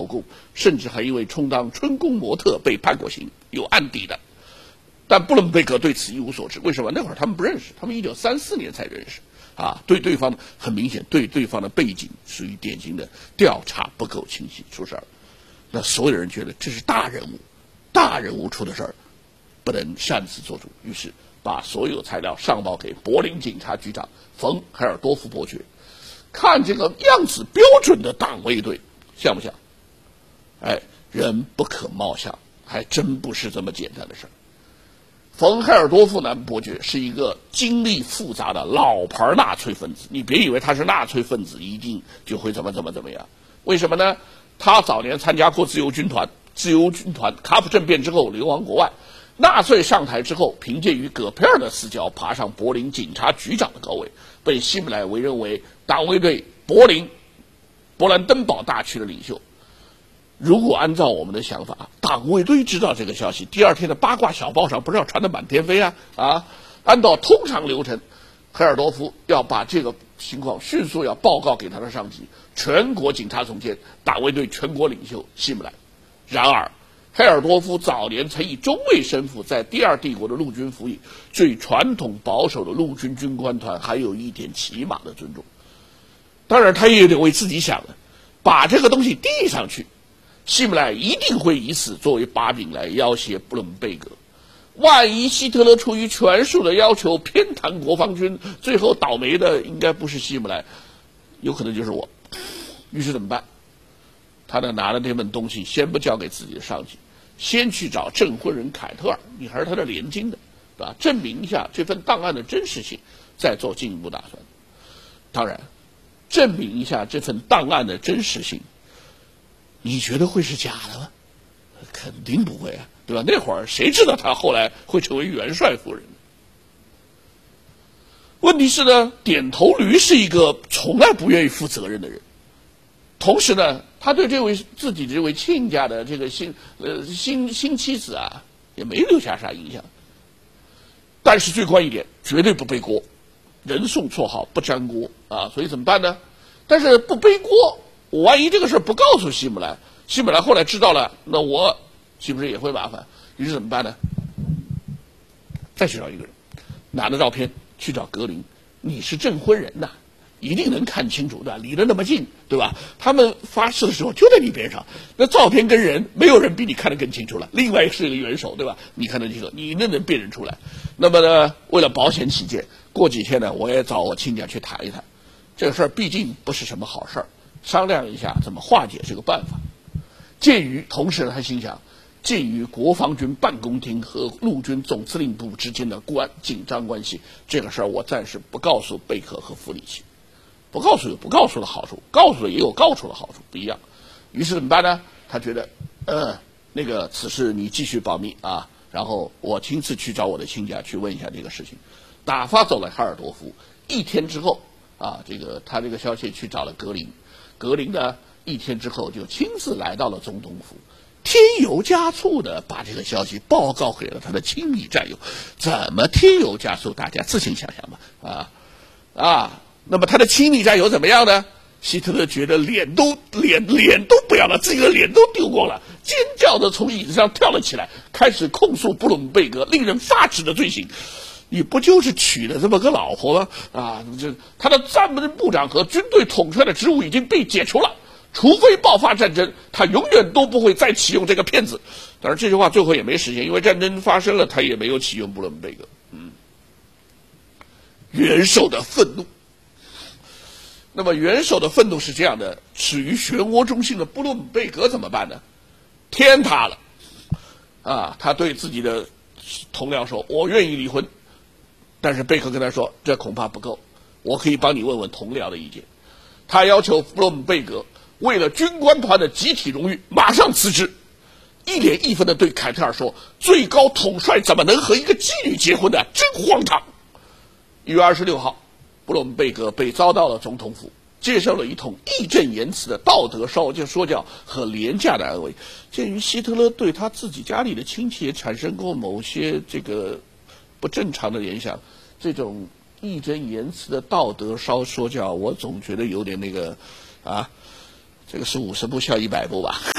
投共，甚至还因为充当春宫模特被判过刑，有案底的。但布伦贝格对此一无所知，为什么？那会儿他们不认识，他们1934年才认识，对对方很明显，对对方的背景属于典型的调查不够清晰，出事儿。那所有人觉得这是大人物，大人物出的事儿，不能擅自做主，于是把所有材料上报给柏林警察局长冯·海尔多夫伯爵。看这个样子标准的党卫队，像不像？人不可貌相，还真不是这么简单的事儿。冯·海尔多夫男伯爵是一个经历复杂的老牌纳粹分子，你别以为他是纳粹分子一定就会怎么样。为什么呢？他早年参加过自由军团卡普政变之后流亡国外，纳粹上台之后，凭借与葛佩尔的私交爬上柏林警察局长的高位，被希姆莱委任为党卫队柏兰登堡大区的领袖。如果按照我们的想法，党卫队知道这个消息，第二天的八卦小报上不是要传得满天飞按照通常流程，海尔多夫要把这个情况迅速要报告给他的上级，全国警察总监、党卫队全国领袖希姆莱。然而海尔多夫早年曾以中尉身份在第二帝国的陆军服役，对传统保守的陆军军官团还有一点起码的尊重。当然他也有点为自己想了，把这个东西递上去，希姆莱一定会以此作为把柄来要挟布伦贝格。万一希特勒出于权术的要求偏袒国防军，最后倒霉的应该不是希姆莱，有可能就是我。于是怎么办？他呢拿了这份东西，先不交给自己的上级，先去找证婚人凯特尔，你还是他的连襟的，对吧？证明一下这份档案的真实性，再做进一步打算。当然，证明一下这份档案的真实性，你觉得会是假的吗？肯定不会对吧？那会儿谁知道他后来会成为元帅夫人？问题是呢，点头驴是一个从来不愿意负责任的人，同时呢，他对自己这位亲家的这个新妻子也没留下啥印象。但是最关一点，绝对不背锅，人送绰号不沾锅所以怎么办呢？但是不背锅，我万一这个事不告诉希姆莱，希姆莱后来知道了，那我是不是也会麻烦？于是怎么办呢？再去找一个人，拿着照片去找格林，你是证婚人一定能看清楚的，离得那么近，对吧？他们发誓的时候就在你边上，那照片跟人，没有人比你看得更清楚了。另外是一个元首，对吧？你看得清楚，你能辨认出来。那么呢，为了保险起见，过几天呢，我也找我亲家去谈一谈。这个事儿毕竟不是什么好事儿，商量一下怎么化解这个办法。同时他心想，鉴于国防军办公厅和陆军总司令部之间的紧张关系，这个事儿我暂时不告诉贝克和弗里奇。不告诉有不告诉的好处，告诉了也有告诉的好处，不一样。于是怎么办呢？他觉得，此事你继续保密然后我亲自去找我的亲家去问一下这个事情。打发走了哈尔多夫，一天之后他这个消息去找了格林，格林呢一天之后就亲自来到了总统府，添油加醋的把这个消息报告给了他的亲密战友。怎么添油加醋？大家自行想想吧。那么他的亲密战友怎么样呢？希特勒觉得脸都不要了，自己的脸都丢光了，尖叫着从椅子上跳了起来，开始控诉布伦贝格令人发指的罪行。你不就是娶了这么个老婆吗？他的参谋部长和军队统帅的职务已经被解除了，除非爆发战争，他永远都不会再启用这个骗子。当然这句话最后也没实现，因为战争发生了，他也没有启用布伦贝格。元首的愤怒。那么元首的愤怒是这样的，处于漩涡中心的布伦贝格怎么办呢？天塌了他对自己的同僚说，我愿意离婚。但是贝克跟他说，这恐怕不够，我可以帮你问问同僚的意见。他要求布伦贝格为了军官团的集体荣誉马上辞职，一脸义愤地对凯特尔说，最高统帅怎么能和一个妓女结婚呢？真荒唐。1月26号，布伦贝格被遭到了总统府，接受了一通义正言辞的道德说教和廉价的安慰。鉴于希特勒对他自己家里的亲戚也产生过某些这个不正常的联想，这种义正言辞的道德说教，我总觉得有点这个是50步笑100步吧。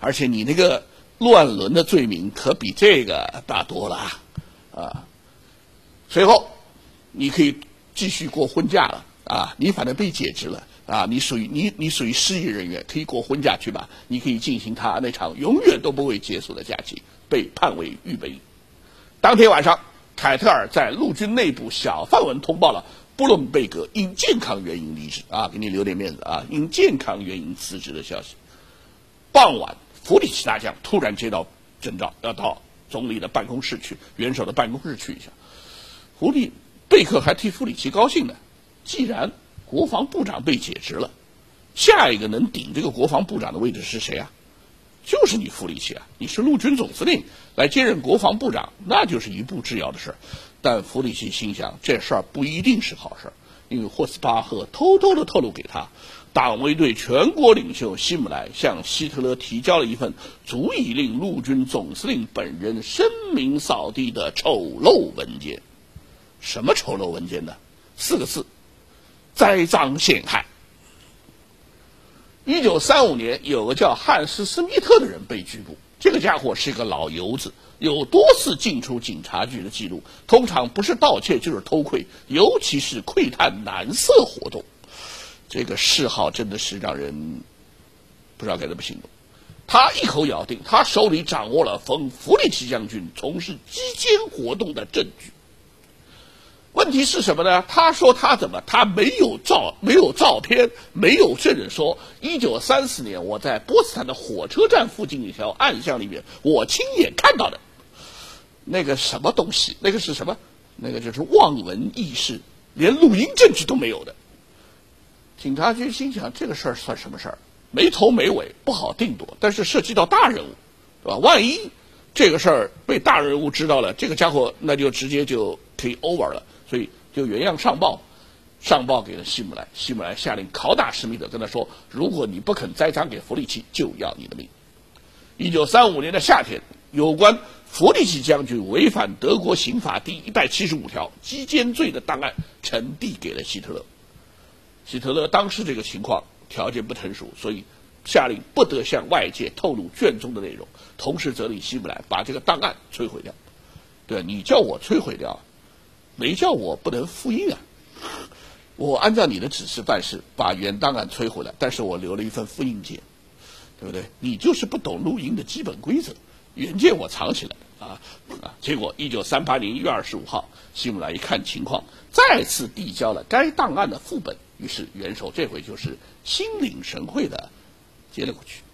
而且你那个乱伦的罪名可比这个大多了啊。随后你可以继续过婚假了啊，你反正被解职了啊，你属于失业人员，可以过婚假去吧，你可以进行他那场永远都不会结束的假期，被判为预备役。当天晚上，凯特尔在陆军内部小范围通报了布伦贝格因健康原因离职啊，给你留点面子啊，因健康原因辞职的消息。傍晚，弗里奇大将突然接到征召，要到总理的办公室去，元首的办公室去一下。贝克还替弗里奇高兴呢，既然国防部长被解职了，下一个能顶这个国防部长的位置是谁啊？就是你弗里奇啊，你是陆军总司令，来接任国防部长，那就是一步之遥的事儿。但弗里奇心想，这事儿不一定是好事儿，因为霍斯巴赫偷偷的透露给他，党卫队全国领袖希姆莱向希特勒提交了一份足以令陆军总司令本人声名扫地的丑陋文件。什么丑陋文件呢？4个字：栽赃陷害。1935年，有个叫汉斯·斯密特的人被拘捕。这个家伙是一个老油子，有多次进出警察局的记录，通常不是盗窃就是偷窥，尤其是窥探男色活动。这个嗜好真的是让人不知道该怎么形容。他一口咬定，他手里掌握了冯·弗里奇将军从事基奸活动的证据。问题是什么呢？他说他没有照片，没有证人说1934年我在波茨坦的火车站附近一条暗巷里面我亲眼看到的那个什么东西，那个是什么？那个就是望闻轶事，连录音证据都没有的。警察局心想，这个事儿算什么事儿？没头没尾，不好定夺，但是涉及到大人物，对吧？万一这个事儿被大人物知道了，这个家伙那就直接就可以 over 了。所以就原样上报给了希姆莱。希姆莱下令拷打施密特，跟他说，如果你不肯栽赃给弗里奇，就要你的命。1935年的夏天，有关弗里奇将军违反德国刑法第175条基奸罪的档案呈递给了希特勒。希特勒当时这个情况条件不成熟，所以下令不得向外界透露卷宗的内容，同时责令希姆莱把这个档案摧毁掉。对，你叫我摧毁掉，没叫我不能复印啊！我按照你的指示办事，把原档案摧毁了，但是我留了一份复印件，对不对？你就是不懂录音的基本规则，原件我藏起来了结果1938年1月25号，希姆莱一看情况，再次递交了该档案的副本，于是元首这回就是心领神会的接了过去。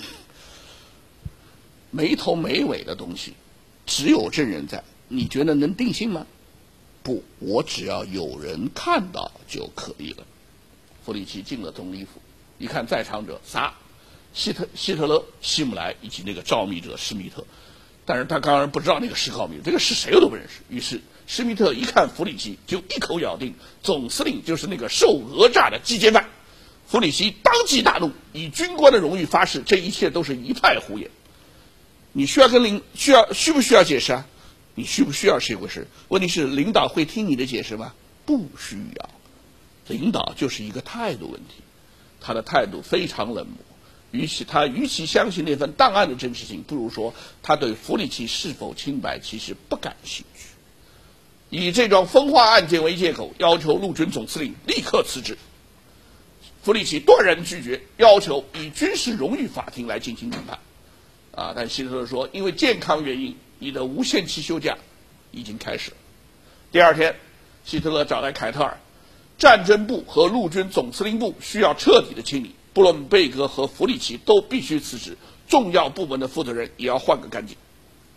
没头没尾的东西，只有证人在，你觉得能定性吗？不，我只要有人看到就可以了。弗里奇进了总理府，一看在场者仨，希特勒、希姆莱以及那个召密者施密特，但是他当然不知道那个是召密者，这个是谁我都不认识。于是施密特一看弗里奇，就一口咬定总司令就是那个受讹诈的基奸犯。弗里奇当即大怒，以军官的荣誉发誓，这一切都是一派胡言。你需不需要解释啊？你需不需要是一回事，问题是领导会听你的解释吗？不需要。领导就是一个态度问题，他的态度非常冷漠。与其相信那份档案的真实性，不如说他对弗里奇是否清白其实不感兴趣。以这桩风化案件为借口，要求陆军总司令立刻辞职。弗里奇断然拒绝，要求以军事荣誉法庭来进行审判。但希特勒说，因为健康原因，你的无限期休假已经开始了。第二天，希特勒找来凯特尔，战争部和陆军总司令部需要彻底的清理，布伦贝格和弗里奇都必须辞职，重要部门的负责人也要换个干净。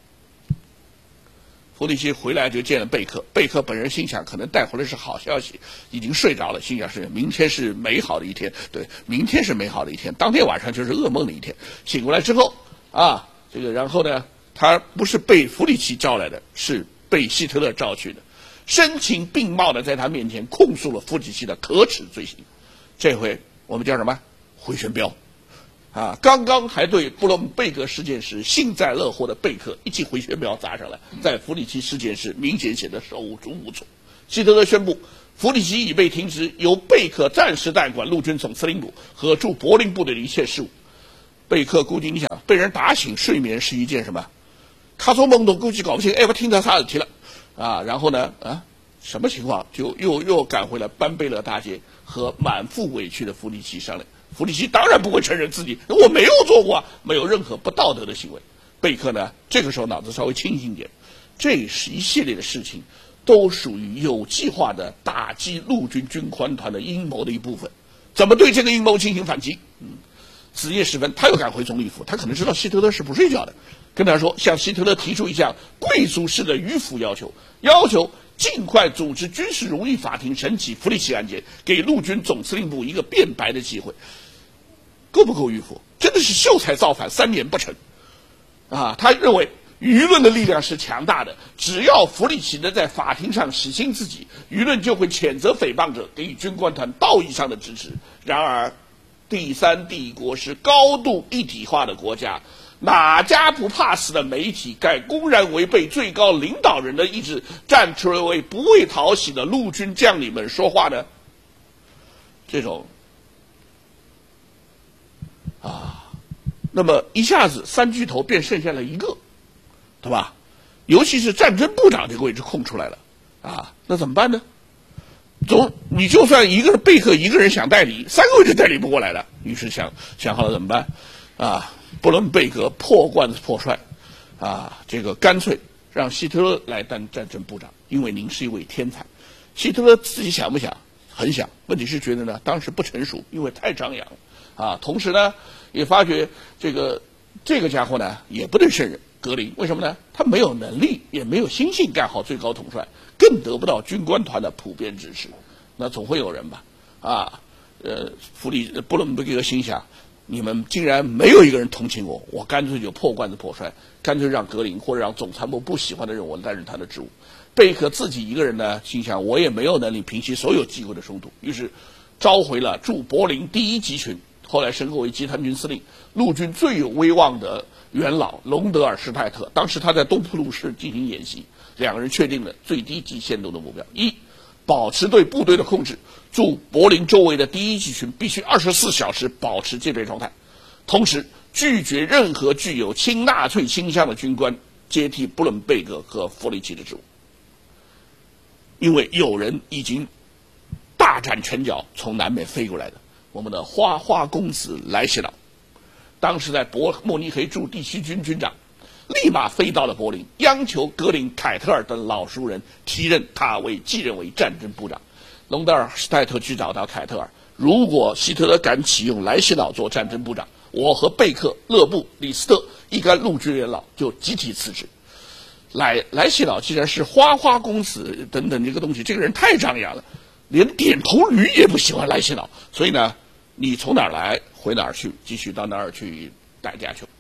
弗里奇回来就见了贝克，贝克本人心想可能带回来是好消息，已经睡着了，心想是明天是美好的一天，对，明天是美好的一天，当天晚上就是噩梦的一天。醒过来之后然后呢，他不是被弗里奇招来的，是被希特勒招去的，声情并茂的在他面前控诉了弗里奇的可耻罪行。这回我们叫什么？回旋镖。刚刚还对布伦贝格事件时幸灾乐祸的贝克一记回旋镖砸上来，在弗里奇事件时明显显得手足无措。希特勒宣布弗里奇已被停职，由贝克暂时代管陆军总司令部和驻柏林部队的一切事务。 贝克估计你想被人打醒睡眠是一件什么？卡做懵懂，估计搞不清，哎，我听到啥事体了啊？然后呢，什么情况？就又赶回了班贝勒大街和满腹委屈的弗里奇商量。弗里奇当然不会承认自己我没有做过，没有任何不道德的行为。贝克呢，这个时候脑子稍微清醒点，这是一系列的事情都属于有计划的打击陆军军官团的阴谋的一部分。怎么对这个阴谋进行反击？子夜时分，他又赶回总理府，他可能知道希特勒是不睡觉的，跟他说向希特勒提出一项贵族式的迂腐要求，要求尽快组织军事荣誉法庭审起弗里奇案件，给陆军总司令部一个辩白的机会。够不够迂腐？真的是秀才造反，3年不成啊！他认为舆论的力量是强大的，只要弗里奇能在法庭上洗清自己，舆论就会谴责诽谤者，给予军官团道义上的支持。然而第三帝国是高度一体化的国家，哪家不怕死的媒体敢公然违背最高领导人的意志，站出来为不畏讨喜的陆军将领们说话呢？这种那么一下子3巨头便剩下了一个，对吧？尤其是战争部长这个位置空出来了那怎么办呢？你就算一个人贝克一个人想代理，3个位置代理不过来了，于是想好了怎么办布伦贝格破罐子破摔这个干脆让希特勒来当战争部长，因为您是一位天才。希特勒自己想不想？很想，问题是觉得呢当时不成熟，因为太张扬了同时呢也发觉这个家伙呢也不能胜任格林，为什么呢？他没有能力，也没有心性干好最高统帅，更得不到军官团的普遍支持。那总会有人吧布伦贝格心想，你们竟然没有一个人同情我，我干脆就破罐子破摔，干脆让格林或者让总参谋不喜欢的人我担任他的职务。贝克自己一个人呢，心想我也没有能力平息所有机构的冲突，于是召回了驻柏林第1集群，后来升格为集团军司令，陆军最有威望的元老隆德尔施泰特。当时他在东普鲁士进行演习，两个人确定了最低级限度的目标：一，保持对部队的控制，驻柏林周围的第1集群必须24小时保持戒备状态，同时拒绝任何具有亲纳粹倾向的军官接替布伦贝格和弗里奇的职务。因为有人已经大展拳脚从南美飞过来的，我们的花花公子莱谢瑙，当时在慕尼黑驻第7军军长，立马飞到了柏林，央求格林、凯特尔等老熟人继任为战争部长。隆德尔施泰特去找到凯特尔，如果希特勒敢启用莱谢瑙做战争部长，我和贝克、勒布、李斯特一干陆军元老就集体辞职。莱谢瑙既然是花花公子等等这个东西，这个人太张扬了，连点头驴也不喜欢莱谢瑙，所以呢，你从哪儿来回哪儿去，继续到哪儿去待下去。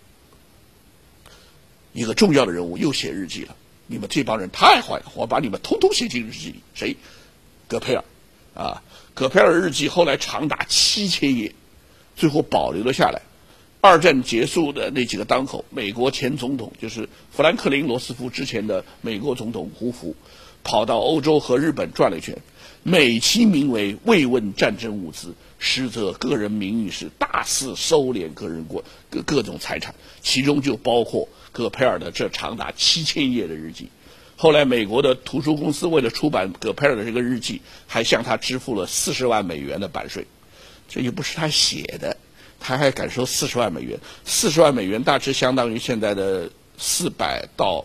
一个重要的人物又写日记了，你们这帮人太坏了，我把你们通通写进日记里。谁？戈培尔戈培尔日记后来长达7000页，最后保留了下来。2战结束的那几个当口，美国前总统就是富兰克林·罗斯福之前的美国总统胡佛，跑到欧洲和日本转了一圈，美其名为慰问战争物资，实则个人名誉是大肆收敛各种财产，其中就包括戈培尔的这长达7000页的日记。后来美国的图书公司为了出版戈培尔的这个日记，还向他支付了40万美元的版税，这又不是他写的，他还敢收40万美元？40万美元大致相当于现在的400到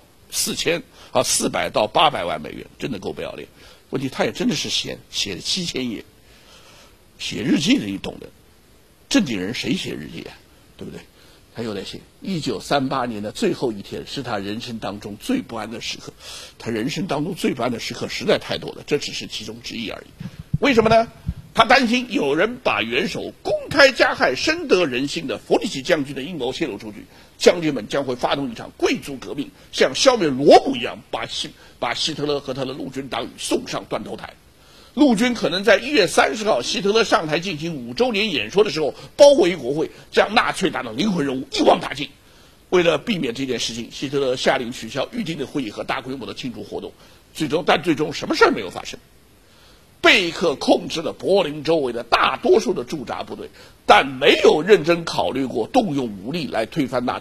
800万美元，真的够不要脸。问题他也真的是写了7000页，写日记的你懂的，正经人谁写日记对不对？他又在写1938年的最后一天是他人生当中最不安的时刻，他人生当中最不安的时刻实在太多了，这只是其中之一而已。为什么呢？他担心有人把元首公开加害深得人心的弗里奇将军的阴谋泄露出去，将军们将会发动一场贵族革命，像消灭罗姆一样把希特勒和他的陆军党羽送上断头台。陆军可能在1月30号希特勒上台进行5周年演说的时候包围国会，将纳粹党的灵魂人物一网打尽。为了避免这件事情，希特勒下令取消预定的会议和大规模的庆祝活动，最终什么事儿没有发生。 贝克控制了柏林周围的大多数的驻扎部队，但没有认真考虑过动用武力来推翻纳粹。